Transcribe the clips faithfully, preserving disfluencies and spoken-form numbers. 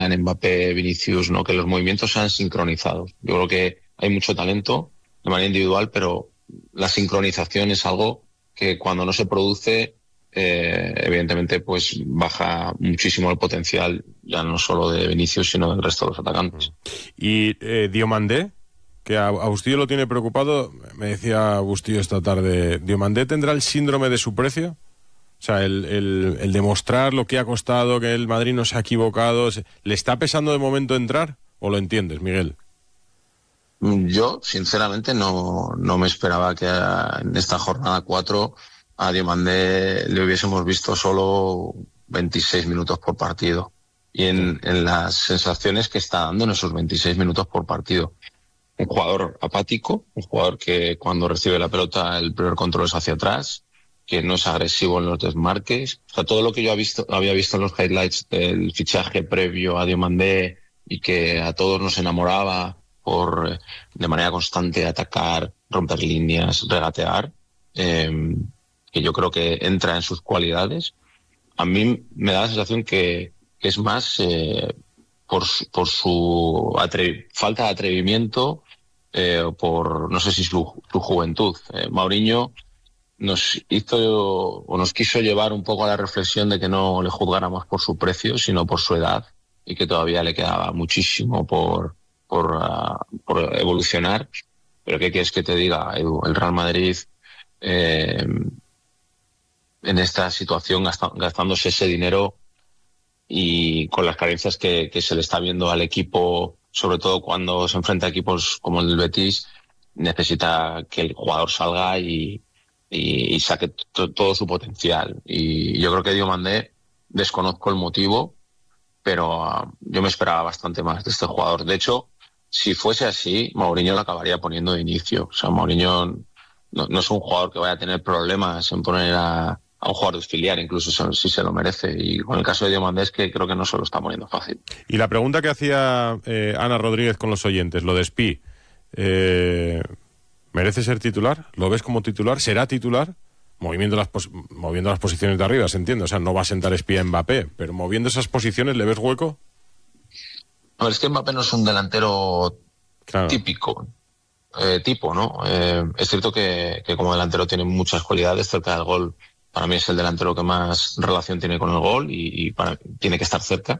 en Mbappé, Vinicius, ¿no? Que los movimientos sean sincronizados. Yo creo que hay mucho talento de manera individual, pero la sincronización es algo que cuando no se produce, eh, evidentemente, pues baja muchísimo el potencial, ya no solo de Vinicius, sino del resto de los atacantes. Y eh, Diomandé, que a Bustillo lo tiene preocupado, me decía Bustillo esta tarde, ¿Diomandé tendrá el síndrome de su precio? O sea, el, el, el demostrar lo que ha costado, que el Madrid no se ha equivocado, ¿le está pesando de momento entrar? ¿O lo entiendes, Miguel? Yo, sinceramente, no, no me esperaba que en esta jornada cuatro a Diomandé le hubiésemos visto solo veintiséis minutos por partido. Y en, en las sensaciones que está dando en esos veintiséis minutos por partido. Un jugador apático, un jugador que cuando recibe la pelota el primer control es hacia atrás, que no es agresivo en los desmarques. O sea, todo lo que yo había visto, había visto en los highlights del fichaje previo a Diomandé y que a todos nos enamoraba por de manera constante atacar, romper líneas, regatear, eh, que yo creo que entra en sus cualidades. A mí me da la sensación que, que es más eh, por, por su atrevi- falta de atrevimiento, eh, por no sé si su, su juventud. Eh, Mourinho nos hizo o nos quiso llevar un poco a la reflexión de que no le juzgáramos por su precio, sino por su edad, y que todavía le quedaba muchísimo por por, uh, por evolucionar. Pero ¿qué quieres que te diga, Edu? El Real Madrid eh, en esta situación gasta, gastándose ese dinero y con las carencias que, que se le está viendo al equipo, sobre todo cuando se enfrenta a equipos como el del Betis, necesita que el jugador salga y y, y saque t- todo su potencial. Y yo creo que Diomandé, desconozco el motivo, pero uh, yo me esperaba bastante más de este jugador. De hecho, si fuese así, Mourinho lo acabaría poniendo de inicio. O sea, Mourinho no, no es un jugador que vaya a tener problemas en poner a, a un jugador de filial, incluso si, si se lo merece. Y con el caso de Diomandé es que creo que no se lo está poniendo fácil. Y la pregunta que hacía eh, Ana Rodríguez con los oyentes, lo de Spi, eh... ¿merece ser titular? ¿Lo ves como titular? ¿Será titular? Moviendo las, pos- moviendo las posiciones de arriba, se entiende. O sea, no va a sentar espía a Mbappé, pero moviendo esas posiciones, ¿le ves hueco? A ver, es que Mbappé no es un delantero claro. típico, eh, tipo, ¿no? Eh, es cierto que, que como delantero tiene muchas cualidades cerca del gol. Para mí es el delantero que más relación tiene con el gol y, y para, tiene que estar cerca.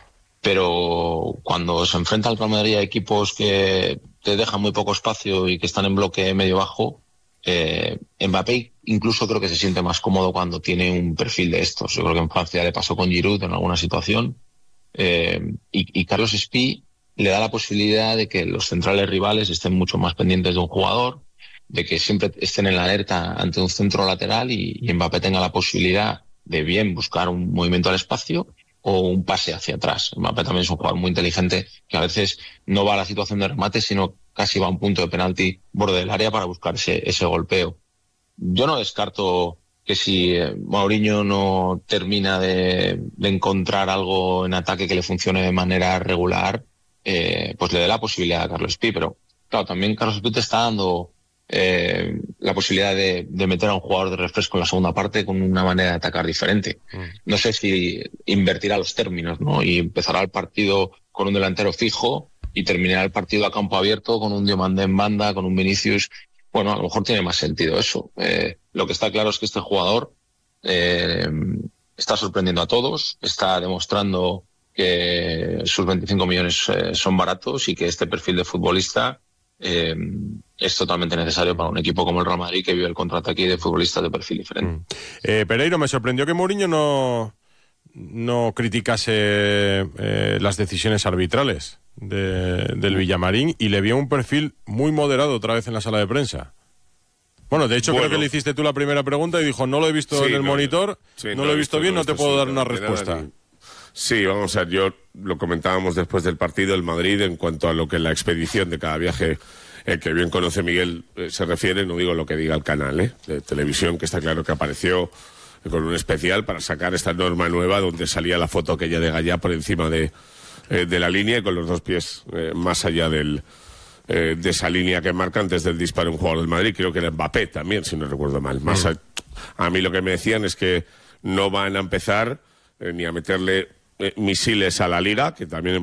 Pero cuando se enfrenta al Real Madrid a equipos que te dejan muy poco espacio y que están en bloque medio-bajo, eh, Mbappé incluso creo que se siente más cómodo cuando tiene un perfil de estos. Yo creo que en Francia le pasó con Giroud en alguna situación. Eh, y, y Carlos Espí le da la posibilidad de que los centrales rivales estén mucho más pendientes de un jugador, de que siempre estén en la alerta ante un centro lateral y, y Mbappé tenga la posibilidad de bien buscar un movimiento al espacio o un pase hacia atrás. Mbappé también es un jugador muy inteligente que a veces no va a la situación de remate, sino casi va a un punto de penalti borde del área para buscar ese, ese golpeo. Yo no descarto que si Mourinho no termina de, de encontrar algo en ataque que le funcione de manera regular, eh, pues le dé la posibilidad a Carlos Espí. Pero claro, también Carlos Espí te está dando Eh, la posibilidad de, de meter a un jugador de refresco en la segunda parte con una manera de atacar diferente. Mm. No sé si invertirá los términos, ¿no? Y empezará el partido con un delantero fijo y terminará el partido a campo abierto con un Diomandé en banda, con un Vinicius. Bueno, a lo mejor tiene más sentido eso. Eh, lo que está claro es que este jugador eh, está sorprendiendo a todos, está demostrando que sus veinticinco millones eh, son baratos y que este perfil de futbolista Eh, es totalmente necesario para un equipo como el Real Madrid que vive el contraataque de futbolistas de perfil diferente. Mm. Eh, Pereiro, me sorprendió que Mourinho no, no criticase eh, las decisiones arbitrales de, del Villamarín y le vio un perfil muy moderado otra vez en la sala de prensa. Bueno, de hecho bueno. creo que le hiciste tú la primera pregunta y dijo, no lo he visto sí, en el no, monitor, sí, no, no lo he visto bien, no, no te puedo dar una respuesta. Ni... Sí, vamos a ver, yo lo comentábamos después del partido, el Madrid, en cuanto a lo que la expedición de cada viaje, eh, que bien conoce Miguel, eh, se refiere, no digo lo que diga el canal eh, de televisión, que está claro que apareció eh, con un especial para sacar esta norma nueva donde salía la foto aquella de Gallá por encima de, eh, de la línea y con los dos pies eh, más allá del, eh, de esa línea que marca antes del disparo un jugador del Madrid, creo que era Mbappé también, si no recuerdo mal. Más mm. a, a mí lo que me decían es que no van a empezar eh, ni a meterle eh, misiles a la Liga, que también